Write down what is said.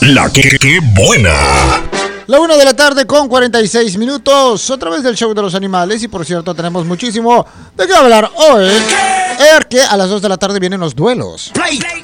La que buena. La 1 de la tarde con 46 minutos, otra vez del show de los animales. Y por cierto, tenemos muchísimo de qué hablar hoy, porque a las 2 de la tarde vienen los duelos.